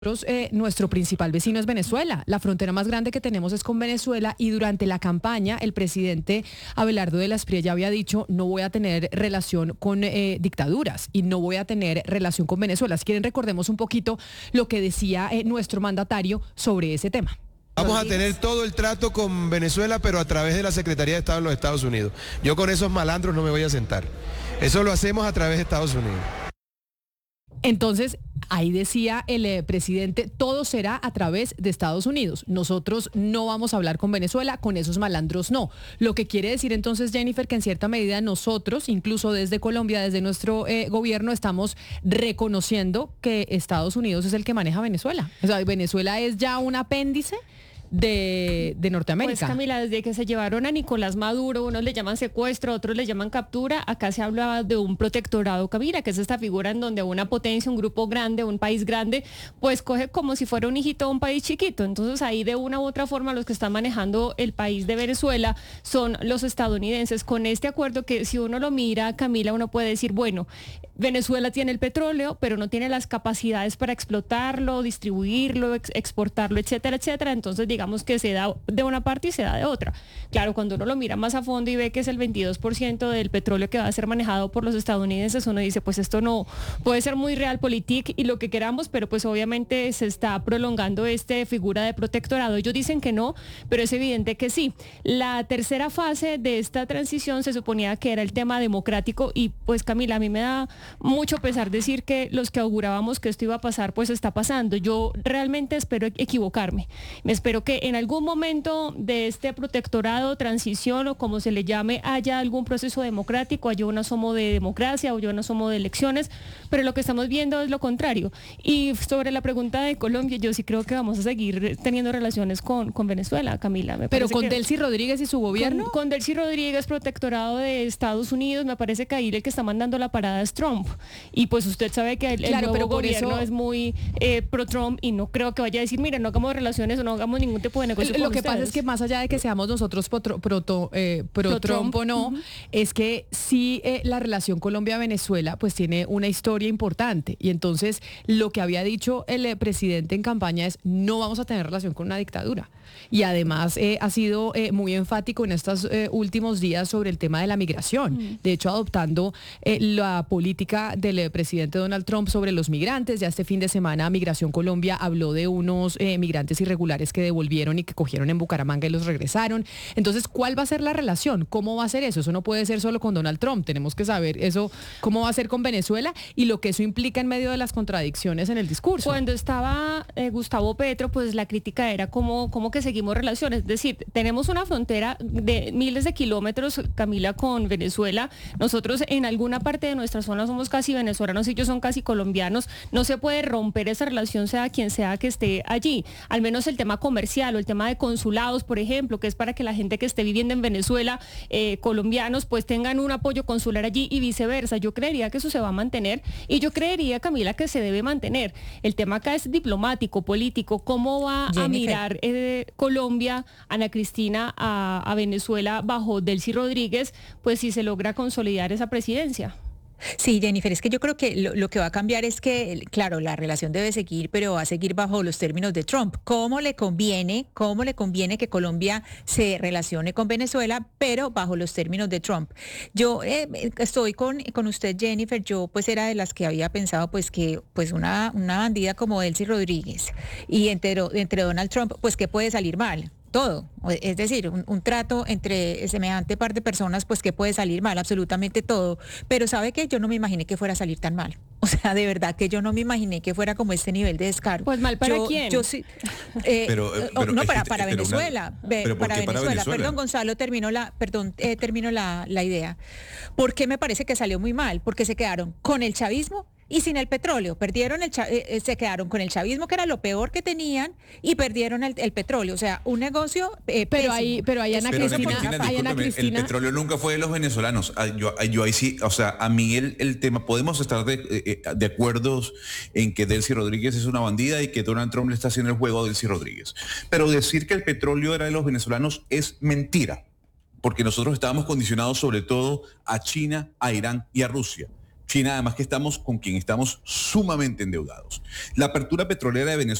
Nuestro principal vecino es Venezuela. La frontera más grande que tenemos es con Venezuela y durante la campaña el presidente Abelardo de la Espriella ya había dicho no voy a tener relación con dictaduras y no voy a tener relación con Venezuela. Si quieren recordemos un poquito lo que decía nuestro mandatario sobre ese tema. Vamos a tener todo el trato con Venezuela, pero a través de la Secretaría de Estado de los Estados Unidos. Yo con esos malandros no me voy a sentar. Eso lo hacemos a través de Estados Unidos. Entonces, ahí decía el presidente, todo será a través de Estados Unidos. Nosotros no vamos a hablar con Venezuela, con esos malandros no. Lo que quiere decir entonces, Jennifer, que en cierta medida nosotros, incluso desde Colombia, desde nuestro gobierno, estamos reconociendo que Estados Unidos es el que maneja Venezuela. O sea, Venezuela es ya un apéndice de Norteamérica. Pues Camila, desde que se llevaron a Nicolás Maduro, unos le llaman secuestro, otros le llaman captura, acá se hablaba de un protectorado, Camila, que es esta figura en donde una potencia, un grupo grande, un país grande, pues coge como si fuera un hijito de un país chiquito. Entonces ahí de una u otra forma los que están manejando el país de Venezuela son los estadounidenses. Con este acuerdo que si uno lo mira, Camila, uno puede decir, bueno, Venezuela tiene el petróleo, pero no tiene las capacidades para explotarlo, distribuirlo, exportarlo, etcétera, etcétera. Entonces, digamos que se da de una parte y se da de otra. Claro, cuando uno lo mira más a fondo y ve que es el 22% del petróleo que va a ser manejado por los estadounidenses, uno dice, pues esto no puede ser muy realpolitik y lo que queramos, pero pues obviamente se está prolongando esta figura de protectorado. Ellos dicen que no, pero es evidente que sí. La tercera fase de esta transición se suponía que era el tema democrático y pues Camila, a mí me da mucho pesar decir que los que augurábamos que esto iba a pasar, pues está pasando. Yo realmente espero equivocarme. Me espero que en algún momento de este protectorado, transición o como se le llame, haya algún proceso democrático, haya un asomo de democracia o haya un asomo de elecciones, pero lo que estamos viendo es lo contrario. Y sobre la pregunta de Colombia, yo sí creo que vamos a seguir teniendo relaciones con Venezuela, Camila. Pero con Delcy Rodríguez y su gobierno. Con Delcy Rodríguez, protectorado de Estados Unidos, me parece que ahí el que está mandando la parada es Trump. Y pues usted sabe que el nuevo gobierno es muy pro-Trump y no creo que vaya a decir, mira, no hagamos relaciones o no hagamos ningún tipo de negocio con Lo que ustedes. pasa es que más allá de que seamos nosotros pro-Trump o no, es que sí la relación Colombia-Venezuela pues tiene una historia importante y entonces lo que había dicho el presidente en campaña es no vamos a tener relación con una dictadura y además ha sido muy enfático en estos últimos días sobre el tema de la migración, de hecho adoptando la política del presidente Donald Trump sobre los migrantes. Ya este fin de semana Migración Colombia habló de unos migrantes irregulares que devolvieron y que cogieron en Bucaramanga y los regresaron. Entonces, ¿cuál va a ser la relación? ¿Cómo va a ser eso? Eso no puede ser solo con Donald Trump. Tenemos que saber eso, cómo va a ser con Venezuela y lo que eso implica en medio de las contradicciones en el discurso. Cuando estaba Gustavo Petro, pues la crítica era cómo que seguimos relaciones. Es decir, tenemos una frontera de miles de kilómetros, Camila, con Venezuela. Nosotros en alguna parte de nuestra zona somos casi venezolanos y ellos son casi colombianos. No se puede romper esa relación, sea quien sea que esté allí. Al menos el tema comercial o el tema de consulados, por ejemplo, que es para que la gente que esté viviendo en Venezuela, colombianos, pues tengan un apoyo consular allí y viceversa. Yo creería que eso se va a mantener y yo creería, Camila, que se debe mantener. El tema acá es diplomático, político. ¿Cómo va Jennifer a mirar Colombia, Ana Cristina, a Venezuela bajo Delcy Rodríguez, pues si se logra consolidar esa presidencia? Sí, Jennifer, es que yo creo que lo que va a cambiar es que, claro, la relación debe seguir, pero va a seguir bajo los términos de Trump. ¿Cómo le conviene que Colombia se relacione con Venezuela, pero bajo los términos de Trump? Yo estoy con usted, Jennifer. Yo pues era de las que había pensado pues que pues una bandida como Delcy Rodríguez y entre Donald Trump, pues ¿qué puede salir mal? Todo, es decir, un trato entre semejante par de personas, pues que puede salir mal, absolutamente todo. Pero ¿sabe qué? Yo no me imaginé que fuera a salir tan mal. O sea, de verdad que yo no me imaginé que fuera como este nivel de descaro. Pues mal para quién. Yo sí. Para Venezuela. Para Venezuela. Perdón, Gonzalo, termino la idea. ¿Por qué me parece que salió muy mal? Porque se quedaron con el chavismo y sin el petróleo. Se quedaron con el chavismo, que era lo peor que tenían, y perdieron el petróleo. O sea, un negocio pero ahí Ana Cristina, el petróleo nunca fue de los venezolanos. Yo ahí sí, o sea, a mí el tema, podemos estar de acuerdo en que Delcy Rodríguez es una bandida y que Donald Trump le está haciendo el juego a Delcy Rodríguez. Pero decir que el petróleo era de los venezolanos es mentira, porque nosotros estábamos condicionados sobre todo a China, a Irán y a Rusia. China, además que estamos con quien estamos sumamente endeudados. La apertura petrolera de Venezuela